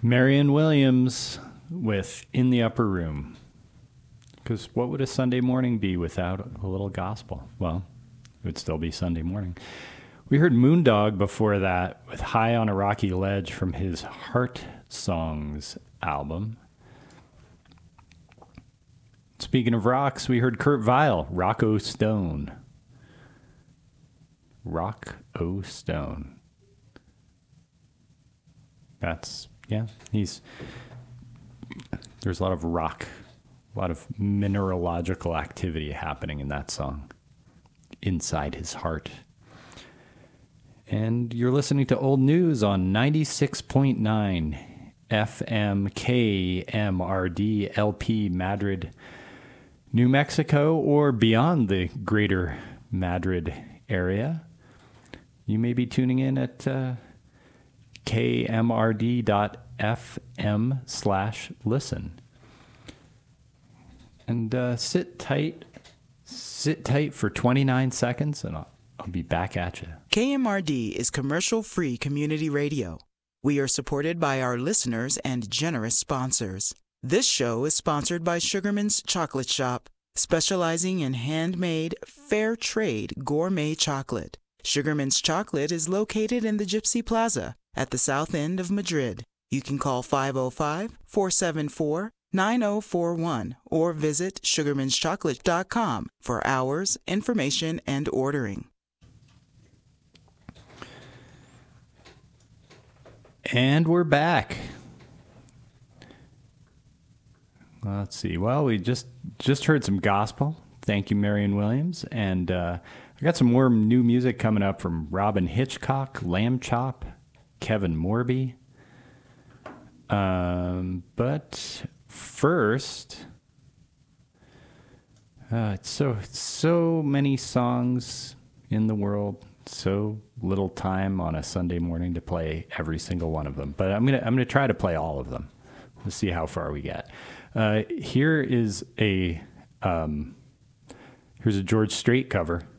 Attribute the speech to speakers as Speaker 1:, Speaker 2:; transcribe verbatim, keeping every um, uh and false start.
Speaker 1: Marion Williams with In the Upper Room. Because what would a Sunday morning be without a little gospel? Well, it would still be Sunday morning. We heard Moondog before that with High on a Rocky Ledge from his Heart Songs album. Speaking of rocks, we heard Kurt Vile, Rock O Stone. Rock O Stone. That's, yeah, he's, there's a lot of rock, a lot of mineralogical activity happening in that song, Inside His Heart. And you're listening to Old News on ninety-six point nine F M K M R D L P Madrid, New Mexico, or beyond the greater Madrid area. You may be tuning in at uh, K M R D dot F M slash listen. And uh, sit tight, sit tight for twenty-nine seconds, and I'll, I'll be back at you.
Speaker 2: K M R D is commercial-free community radio. We are supported by our listeners and generous sponsors. This show is sponsored by Sugarman's Chocolate Shop, specializing in handmade, fair trade gourmet chocolate. Sugarman's Chocolate is located in the Gypsy Plaza at the south end of Madrid. You can call five oh five, four seven four, nine oh four one or visit sugarmans chocolate dot com for hours, information, and ordering.
Speaker 1: And we're back. Let's see. Well, we just just heard some gospel. Thank you, Marion Williams. And uh, I got some more new music coming up from Robin Hitchcock, Lamb Chop, Kevin Morby. Um, but first, uh, it's so so many songs in the world. So little time on a Sunday morning to play every single one of them. But I'm gonna I'm gonna try to play all of them. Let's see how far we get. Uh, here is a um, here's a George Strait cover